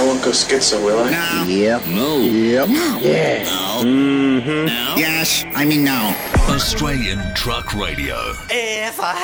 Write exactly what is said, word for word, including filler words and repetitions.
I won't go schizo, will I? No. Yep. No. Yep. No. Yeah. No. Mm-hmm. No. Yes, I mean no. Australian Truck Radio. If I